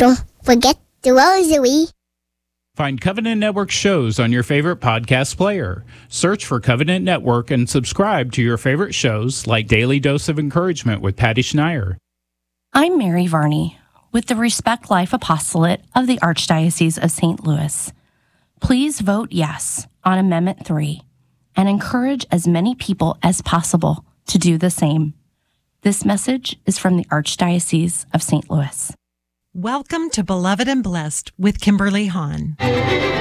Don't forget the rosary. Find Covenant Network shows on your favorite podcast player. Search for Covenant Network and subscribe to your favorite shows like Daily Dose of Encouragement with Patty Schneier. I'm Mary Varney with the Respect Life Apostolate of the Archdiocese of St. Louis. Please vote yes on Amendment 3 and encourage as many people as possible to do the same. This message is from the Archdiocese of St. Louis. Welcome to Beloved and Blessed with Kimberly Hahn.